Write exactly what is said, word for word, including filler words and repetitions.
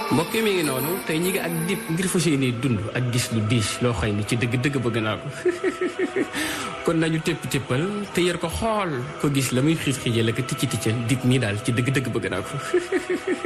mbokk mi ngi noonu tey ñi ngi ak dip ngir fas yéene dund ak gis lu diis loo xëy ni ci dëgg-dëgg bëgg naa ko kon nañu tépp téppal te yër ko xool ko gis la muy xiis xiijal ak ticci ticcal dip nii daal ci dëgg-dëgg bëgg naa ko